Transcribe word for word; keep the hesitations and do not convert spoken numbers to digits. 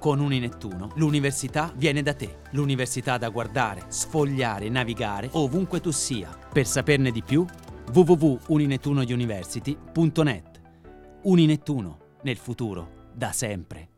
Con Uninettuno l'università viene da te. L'università da guardare, sfogliare, navigare ovunque tu sia. Per saperne di più, w w w punto uninettunouniversity punto net. Uninettuno, nel futuro, da sempre.